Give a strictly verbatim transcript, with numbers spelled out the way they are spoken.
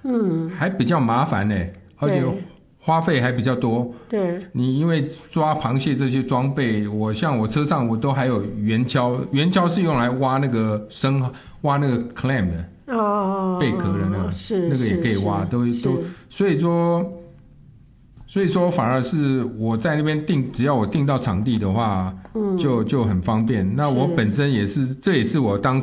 嗯， 还比较麻烦呢，而且花费还比较多。 对， 你因为抓螃蟹这些装备，我像我车上我都还有圆锹，圆锹是用来挖那个生挖那个 clam 的， 哦， 贝壳的那个， 是那个也可以挖，都是都，所以说。所以说，反而是我在那边订，只要我订到场地的话，嗯，就就很方便。那我本身也是，这也是我当